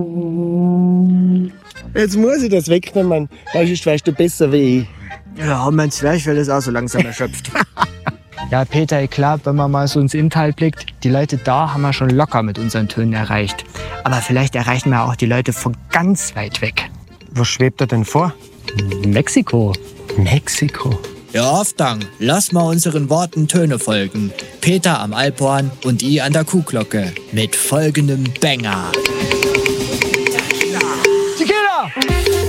Jetzt muss ich das wegnehmen, sonst weißt du besser wie ich. Ja, mein Zwerchfell ist auch so langsam erschöpft. Ja, Peter, ich glaube, wenn man mal so ins Inntal blickt, die Leute da haben wir schon locker mit unseren Tönen erreicht. Aber vielleicht erreichen wir auch die Leute von ganz weit weg. Was schwebt da denn vor? Mexiko. Mexiko? Ja, Wolfgang, lass mal unseren Worten Töne folgen. Peter am Alphorn und ich an der Kuhglocke mit folgendem Banger.